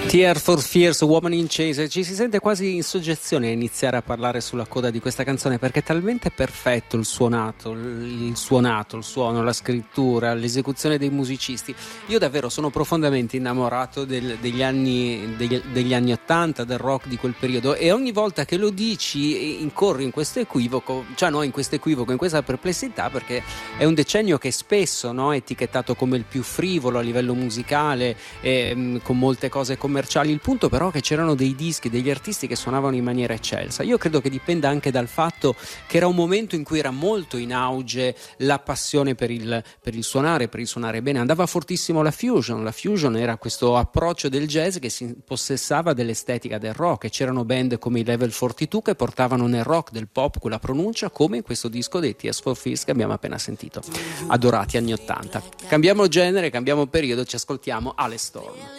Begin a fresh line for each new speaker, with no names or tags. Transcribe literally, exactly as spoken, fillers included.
Tears for Fears, Woman in Chains. Ci si sente quasi in soggezione a iniziare a parlare sulla coda di questa canzone, perché è talmente perfetto il suonato, il suonato, il suono, la scrittura, l'esecuzione dei musicisti. Io davvero sono profondamente innamorato del, degli anni degli, degli anni ottanta, del rock di quel periodo, e ogni volta che lo dici incorri in questo equivoco, cioè no, in questo equivoco, in questa perplessità, perché è un decennio che spesso, no, è etichettato come il più frivolo a livello musicale, e, mh, con molte cose commerciali. Il punto però è che c'erano dei dischi, degli artisti che suonavano in maniera eccelsa. Io credo che dipenda anche dal fatto che era un momento in cui era molto in auge la passione per il, per il suonare, per il suonare bene. Andava fortissimo la fusion. La fusion era questo approccio del jazz che si possessava dell'estetica del rock, e c'erano band come i Level quarantadue che portavano nel rock del pop quella pronuncia, come in questo disco dei Tears for Fears che abbiamo appena sentito. Adorati anni ottanta. Cambiamo genere, cambiamo periodo, ci ascoltiamo Ale Storm.